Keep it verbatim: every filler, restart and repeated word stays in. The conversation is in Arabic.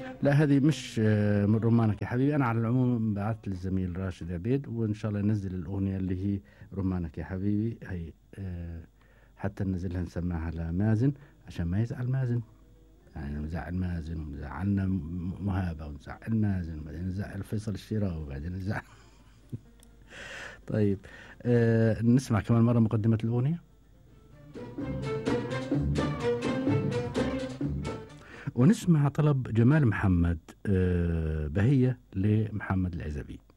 لا هذه مش آه، من رمانك يا حبيبي. أنا على العموم بعثت للزميل راشد عبيد، وإن شاء الله ينزل الأغنية اللي هي رمانك يا حبيبي هي. آه، حتى ننزلها نسمعها لمازن عشان ما يزعل مازن. يعني نزعل مازن وزعلنا مهابة ونزعل مازن وبعدين نزعل فيصل الشراوي وبعدين نزعل. طيب، آه نسمع كمان مرة مقدمة الأغنية ونسمع طلب جمال محمد، آه بهية لمحمد العزبي.